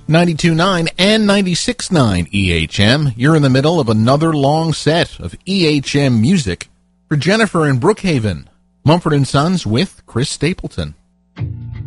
92.9 and 96.9 EHM. You're in the middle of another long set of EHM music for Jennifer in Brookhaven. Mumford & Sons with Chris Stapleton.